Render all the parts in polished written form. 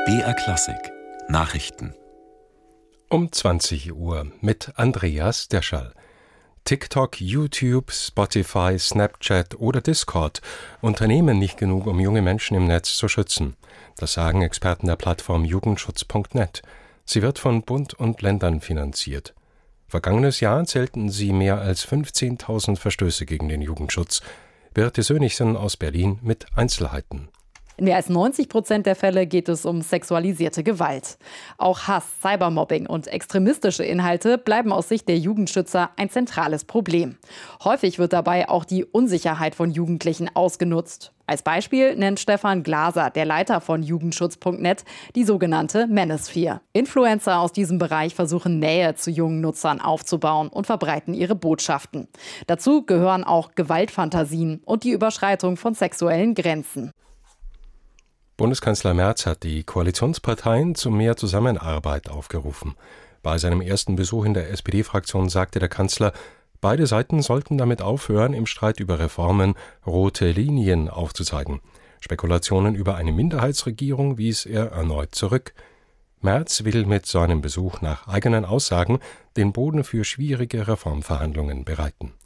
BR Klassik Nachrichten um 20 Uhr mit Andreas Deschall. TikTok, YouTube, Spotify, Snapchat oder Discord unternehmen nicht genug, um junge Menschen im Netz zu schützen. Das sagen Experten der Plattform Jugendschutz.net. Sie wird von Bund und Ländern finanziert. Vergangenes Jahr zählten sie mehr als 15.000 Verstöße gegen den Jugendschutz. Birte Sönnigsen aus Berlin mit Einzelheiten. In mehr als 90% der Fälle geht es um sexualisierte Gewalt. Auch Hass, Cybermobbing und extremistische Inhalte bleiben aus Sicht der Jugendschützer ein zentrales Problem. Häufig wird dabei auch die Unsicherheit von Jugendlichen ausgenutzt. Als Beispiel nennt Stefan Glaser, der Leiter von Jugendschutz.net, die sogenannte Manosphere. Influencer aus diesem Bereich versuchen Nähe zu jungen Nutzern aufzubauen und verbreiten ihre Botschaften. Dazu gehören auch Gewaltfantasien und die Überschreitung von sexuellen Grenzen. Bundeskanzler Merz hat die Koalitionsparteien zu mehr Zusammenarbeit aufgerufen. Bei seinem ersten Besuch in der SPD-Fraktion sagte der Kanzler, beide Seiten sollten damit aufhören, im Streit über Reformen rote Linien aufzuzeigen. Spekulationen über eine Minderheitsregierung wies er erneut zurück. Merz will mit seinem Besuch nach eigenen Aussagen den Boden für schwierige Reformverhandlungen bereiten.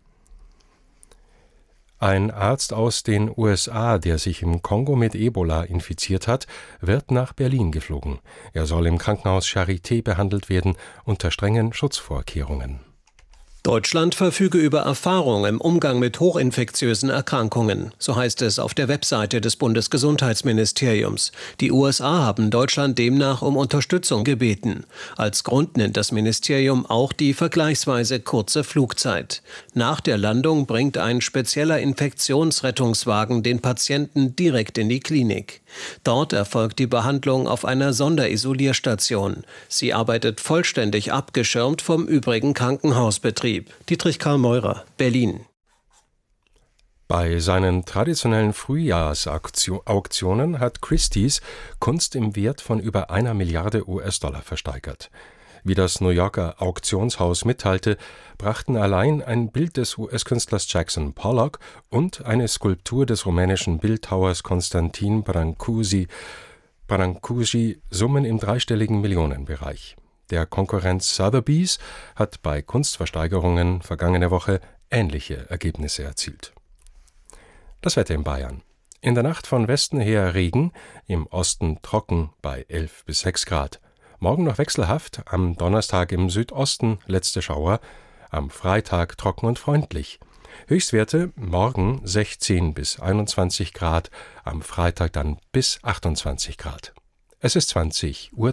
Ein Arzt aus den USA, der sich im Kongo mit Ebola infiziert hat, wird nach Berlin geflogen. Er soll im Krankenhaus Charité behandelt werden unter strengen Schutzvorkehrungen. Deutschland verfüge über Erfahrung im Umgang mit hochinfektiösen Erkrankungen, so heißt es auf der Webseite des Bundesgesundheitsministeriums. Die USA haben Deutschland demnach um Unterstützung gebeten. Als Grund nennt das Ministerium auch die vergleichsweise kurze Flugzeit. Nach der Landung bringt ein spezieller Infektionsrettungswagen den Patienten direkt in die Klinik. Dort erfolgt die Behandlung auf einer Sonderisolierstation. Sie arbeitet vollständig abgeschirmt vom übrigen Krankenhausbetrieb. Dietrich Karl Meurer, Berlin. Bei seinen traditionellen Frühjahrsauktionen hat Christie's Kunst im Wert von über 1 Milliarde US-Dollar versteigert. Wie das New Yorker Auktionshaus mitteilte, brachten allein ein Bild des US-Künstlers Jackson Pollock und eine Skulptur des rumänischen Bildhauers Constantin Brancusi Summen im dreistelligen Millionenbereich. Der Konkurrent Sotheby's hat bei Kunstversteigerungen vergangene Woche ähnliche Ergebnisse erzielt. Das Wetter in Bayern. In der Nacht von Westen her Regen, im Osten trocken bei 11 bis 6 Grad. Morgen noch wechselhaft, am Donnerstag im Südosten letzte Schauer, am Freitag trocken und freundlich. Höchstwerte morgen 16 bis 21 Grad, am Freitag dann bis 28 Grad. Es ist 20:03 Uhr.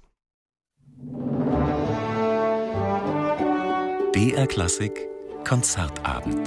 BR Klassik Konzertabend.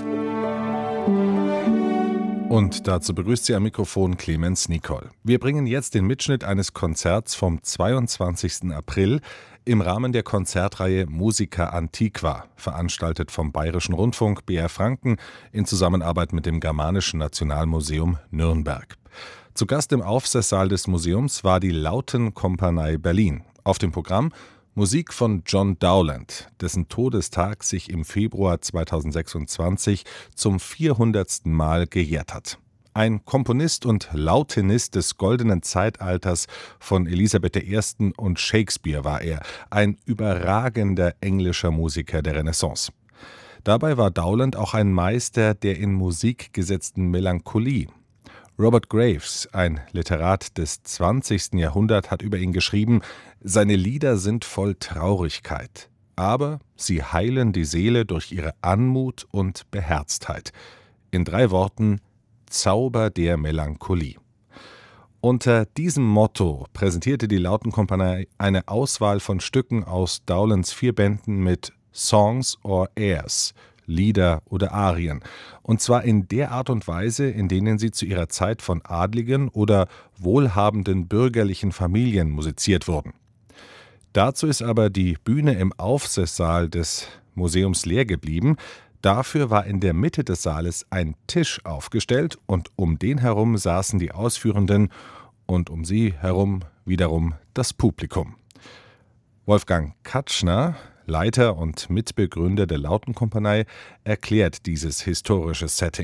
Und dazu begrüßt sie am Mikrofon Clemens Nicol. Wir bringen jetzt den Mitschnitt eines Konzerts vom 22. April im Rahmen der Konzertreihe Musica Antiqua, veranstaltet vom Bayerischen Rundfunk BR Franken in Zusammenarbeit mit dem Germanischen Nationalmuseum Nürnberg. Zu Gast im Aufsesssaal des Museums war die Lautenkompanie Berlin. Auf dem Programm Musik von John Dowland, dessen Todestag sich im Februar 2026 zum 400. Mal gejährt hat. Ein Komponist und Lautenist des goldenen Zeitalters von Elisabeth I. und Shakespeare war er, ein überragender englischer Musiker der Renaissance. Dabei war Dowland auch ein Meister der in Musik gesetzten Melancholie. Robert Graves, ein Literat des 20. Jahrhunderts, hat über ihn geschrieben, seine Lieder sind voll Traurigkeit, aber sie heilen die Seele durch ihre Anmut und Beherztheit. In 3 Worten: Zauber der Melancholie. Unter diesem Motto präsentierte die Lautenkompanie eine Auswahl von Stücken aus Dowlands 4 Bänden mit Songs or Airs, Lieder oder Arien, und zwar in der Art und Weise, in denen sie zu ihrer Zeit von adligen oder wohlhabenden bürgerlichen Familien musiziert wurden. Dazu ist aber die Bühne im Aufsesssaal des Museums leer geblieben. Dafür war in der Mitte des Saales ein Tisch aufgestellt und um den herum saßen die Ausführenden und um sie herum wiederum das Publikum. Wolfgang Katschner, Leiter und Mitbegründer der Lautenkompanie, erklärt dieses historische Setting.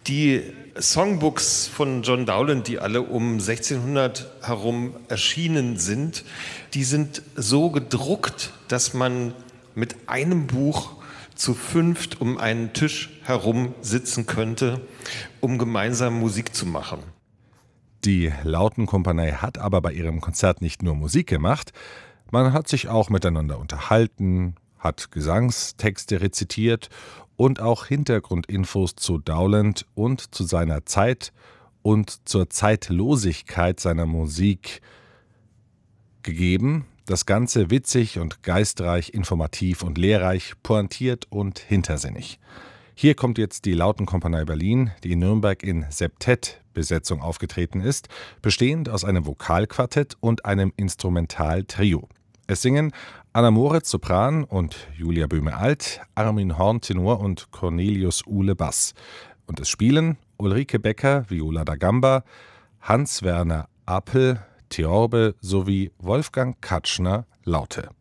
Die Songbooks von John Dowland, die alle um 1600 herum erschienen sind, die sind so gedruckt, dass man mit einem Buch zu 5 um einen Tisch herum sitzen könnte, um gemeinsam Musik zu machen. Die Lautenkompanie hat aber bei ihrem Konzert nicht nur Musik gemacht, man hat sich auch miteinander unterhalten, hat Gesangstexte rezitiert und auch Hintergrundinfos zu Dowland und zu seiner Zeit und zur Zeitlosigkeit seiner Musik gegeben. Das Ganze witzig und geistreich, informativ und lehrreich, pointiert und hintersinnig. Hier kommt jetzt die Lautenkompanie Berlin, die in Nürnberg in Septett-Besetzung aufgetreten ist, bestehend aus einem Vokalquartett und einem Instrumentaltrio. Es singen Anna Moritz Sopran und Julia Böhme Alt, Armin Horn Tenor und Cornelius Uhle Bass. Und es spielen Ulrike Becker Viola da Gamba, Hans-Werner Apel Theorbe sowie Wolfgang Katschner Laute.